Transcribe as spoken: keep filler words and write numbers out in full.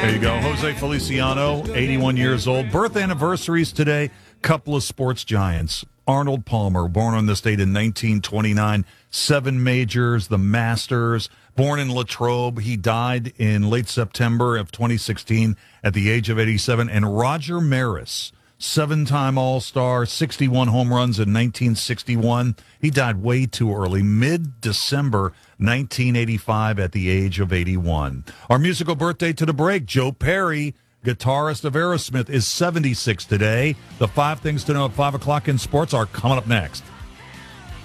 There you go. Jose Feliciano, eighty-one years old. Birth anniversaries today. Couple of sports giants. Arnold Palmer, born on this date in nineteen twenty-nine. Seven majors, the Masters. Born in Latrobe. He died in late September of twenty sixteen at the age of eighty-seven. And Roger Maris, seven-time All-Star, sixty-one home runs in nineteen sixty-one. He died way too early, mid-December nineteen eighty-five at the age of eighty-one. Our musical birthday to the break, Joe Perry, guitarist of Aerosmith, is seventy-six today. The five things to know at five o'clock in sports are coming up next.